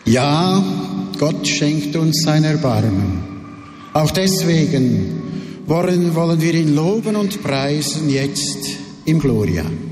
Ja, Gott schenkt uns sein Erbarmen. Auch deswegen wollen wir ihn loben und preisen jetzt im Gloria.